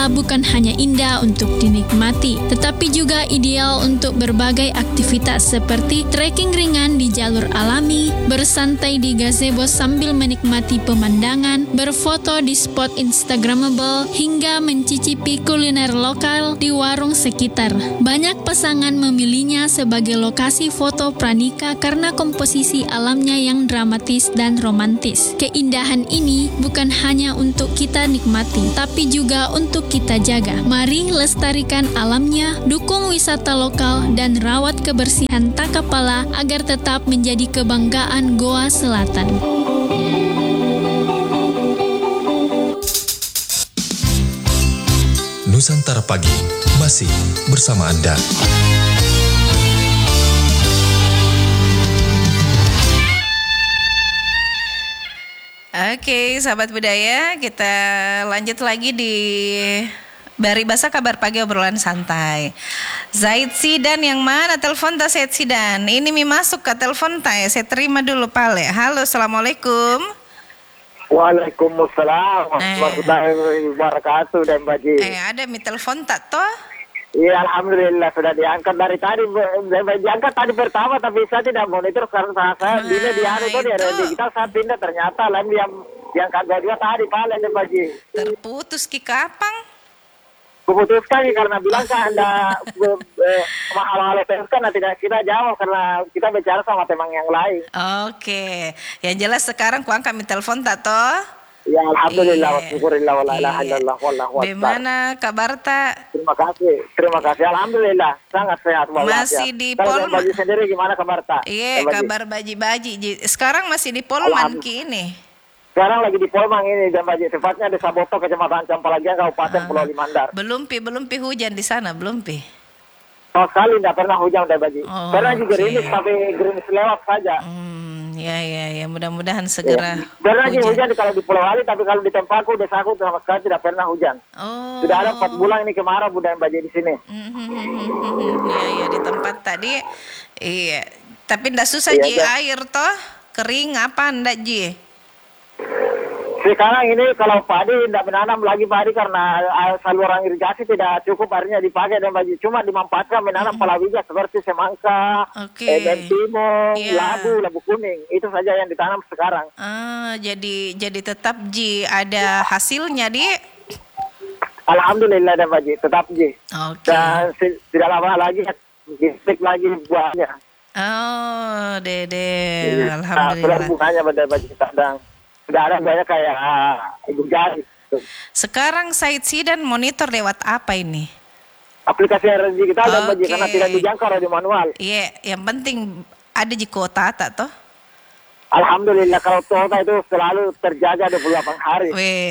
bukan hanya indah untuk dinikmati, tetapi juga ideal untuk berbagai aktivitas seperti trekking ringan di jalur alami, bersantai di gazebo sambil menikmati pemandangan, berfoto di spot instagramable, hingga mencicipi kuliner lokal di warung sekitar. Banyak pasangan memilihnya sebagai lokasi foto pranikah karena komposisi alamnya yang dramatis dan romantis. Keindahan ini bukan hanya untuk kita nikmati, tapi juga untuk kita jaga. Mari lestarikan alamnya, dukung wisata lokal, dan rawat kebersihan Takapala agar tetap menjadi kebanggaan Goa Selatan. Nusantara Pagi masih bersama Anda. Oke, sahabat budaya, kita lanjut lagi di Baribasa Kabar Pagi obrolan santai. Zaid Sidan yang mana telepon tak Zaid Sidan? Ini masuk ke telepon tak ya? Saya terima dulu Pale. Halo, assalamualaikum. Waalaikumsalam warahmatullahi wabarakatuh dan Baji. Ada telepon tak toh? Iya, alhamdulillah sudah diangkat dari tadi. Diangkat tadi pertama, tapi saya tidak monitor karena saya dina di anu tuh di digital saya pindah ternyata lain yang kagak juga tadi paling deh Baji. Terputus ki kapan? Kuputuskan karena bilang kan Anda mahal-mahal terus kan tidak kita jawab karena kita bicara sama teman yang lain. Oke, yang jelas sekarang ku angkat telepon tak toh? Ya alhamdulillah wa syukurillah wa la ilaha illallah wallahu akbar. Bagaimana kabar tak? Terima kasih. Alhamdulillah sangat sehat walafiat. Masih di Polman. Baji sendiri gimana kabar tak? Iya, kabar baji-baji. Sekarang masih di Polman ini. Sekarang lagi di Polman ini dan Baji, tepatnya di Saboto, Kecamatan Campalagian, Kabupaten Pulau Limandar. Belum pi hujan di sana, belum pi. Sama sekali tidak pernah hujan dan Baji. Pernah juga gerimis tapi gerimis lewat saja. Ya, mudah-mudahan segera. Pernah hujan kalau di Pulau Wali, tapi kalau di tempatku, desaku sama sekali tidak pernah hujan. Sudah ada 4 bulan ini kemarau dan Baji di sini. Iya di tempat tadi. Iya, tapi tidak susah Ji air toh, kering apa ndak Ji? Sekarang ini kalau padi tidak menanam lagi padi karena saluran irigasi tidak cukup airnya dipakai dan Baji cuma dimanfaatkan menanam palawija seperti semangka, timun, labu kuning itu saja yang ditanam sekarang. Jadi tetap Ji ada hasilnya di. Alhamdulillah dan Baji tetap Ji. Dan tidak lama lagi dispek lagi buahnya. Alhamdulillah. Bunganya pada Baji kadang. Sudah ada banyak kayak ibu jari. Sekarang Said Sidan monitor lewat apa ini? Aplikasi digital dan Baji karena tidak dijangkau radio manual. Iya, yang penting ada di kota tak toh? Alhamdulillah kalau kota itu selalu terjaga 28 hari.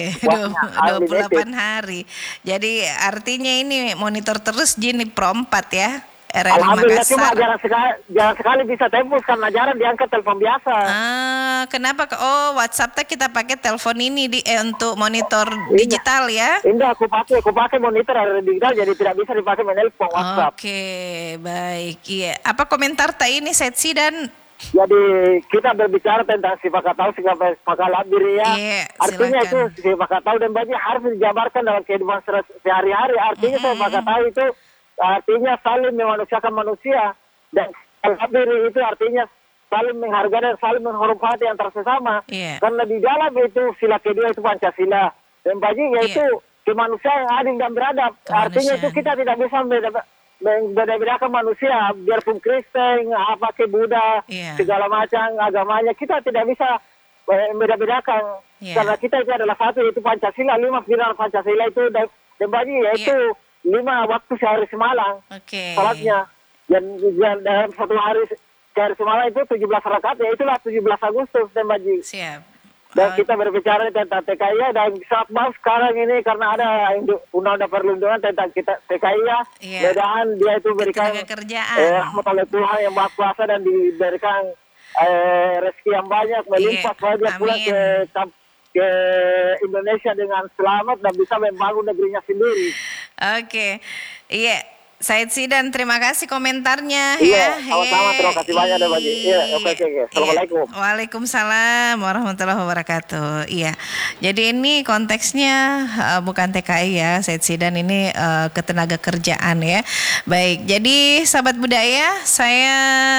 28 hari. Jadi artinya ini monitor terus Jini Pro 4 ya. Alhamdulillah cuma jarang sekali bisa tembus karena jarang diangkat telepon biasa. Kenapa? WhatsApp kita pakai telepon ini untuk monitor digital ya? Enggak, aku pakai monitor digital jadi tidak bisa dipakai menelpon WhatsApp. Oke, baik. Iya. Apa komentar tak ini Setsi dan? Jadi kita berbicara tentang sifat tahu sifat labir ya. Artinya itu sifat tahu dan Baji harus dijabarkan dalam kehidupan sehari-hari. Artinya sifat tahu itu artinya saling memanusiakan manusia dan labir itu artinya saling menghargai dan saling menghormati antar sesama. Karena di dalam itu sila kedua itu Pancasila dan Baji yaitu kemanusiaan yang adil dan beradab. Artinya itu kita tidak bisa beda-bedakan manusia biarpun Kristen, Buddha, segala macam agamanya kita tidak bisa beda-bedakan karena kita itu adalah satu yaitu Pancasila. 5 pilar Pancasila itu dan Baji yaitu 5 waktu sehari semalam salatnya dan dalam satu hari sehari semalam itu 17 rakaat ya itulah 17 Agustus dan Baji. Dan kita berbicara tentang TKI dan saat sekarang ini karena ada undang-undang perlindungan tentang kita TKI mudah-mudahan dia itu berikan rahmat oleh Tuhan yang Maha Kuasa dan diberikan rezeki yang banyak melimpah supaya dia pulang ke Indonesia dengan selamat dan bisa membangun negerinya sendiri. Oke. Iya. Said Sidan, terima kasih komentarnya. Iya, sama-sama, terima kasih banyak deh Baji. Iya, oke. Assalamualaikum. Iya. Waalaikumsalam warahmatullahi wabarakatuh. Iya, jadi ini konteksnya bukan TKI ya, Said Sidan, ini ketenaga kerjaan ya. Baik, jadi sahabat budaya, saya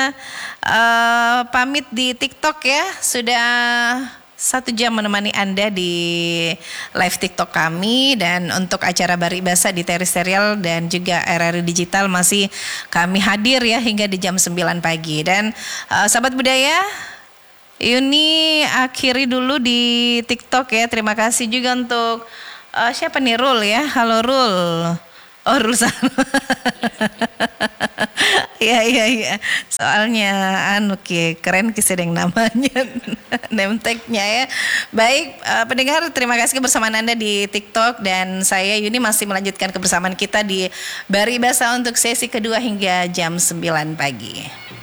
pamit di TikTok ya, sudah 1 jam menemani Anda di live TikTok kami, dan untuk acara Baribasa di Teri Serial dan juga RRI Digital masih kami hadir ya hingga di jam 9 pagi. Dan sahabat budaya, Yuni akhiri dulu di TikTok ya. Terima kasih juga untuk siapa nih, Rul ya. Halo Rul. Oh, Rul Iya. Soalnya keren sedang namanya name tag-nya ya. Baik, pendengar, terima kasih kebersamaan Anda di TikTok, dan saya Yuni masih melanjutkan kebersamaan kita di Baribasa untuk sesi kedua hingga jam 9 pagi.